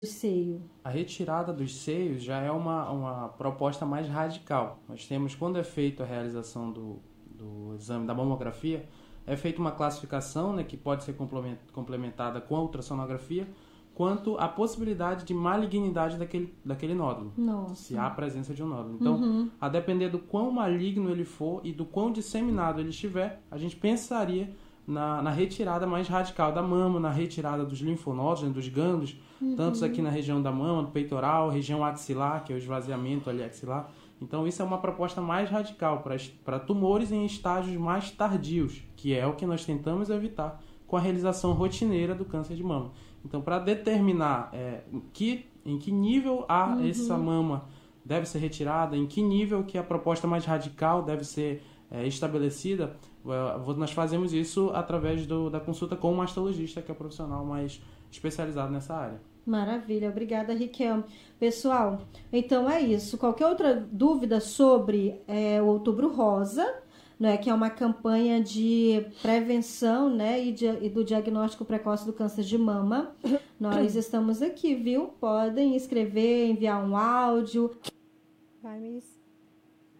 seio? A retirada dos seios já é uma proposta mais radical. Nós temos, quando é feita a realização do exame da mamografia, é feita uma classificação, né, que pode ser complementada com a ultrassonografia, quanto à possibilidade de malignidade daquele nódulo. Nossa. Se há a presença de um nódulo. Então, a depender do quão maligno ele for e do quão disseminado ele estiver, a gente pensaria na retirada mais radical da mama, na retirada dos linfonodos, né, dos gânglios, tanto aqui na região da mama, no peitoral, região axilar, que é o esvaziamento ali axilar. Então, isso é uma proposta mais radical para tumores em estágios mais tardios, que é o que nós tentamos evitar com a realização rotineira do câncer de mama. Então, para determinar em que nível essa mama deve ser retirada, em que nível que a proposta mais radical deve ser estabelecida, nós fazemos isso através da consulta com o mastologista, que é o profissional mais especializado nessa área. Maravilha, obrigada, Riquelme. Pessoal, então é isso. Qualquer outra dúvida sobre o Outubro Rosa, né, que é uma campanha de prevenção, né, e do diagnóstico precoce do câncer de mama, nós estamos aqui, viu? Podem escrever, enviar um áudio. Vai, Miss.